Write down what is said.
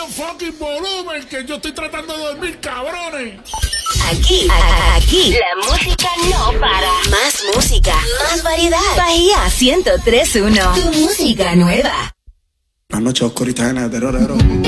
el fucking volumen, que yo estoy tratando de dormir, cabrones. Aquí, la música no para. Más música, más variedad. Bahía 103.1, tu música nueva. La noche oscurita, de terror.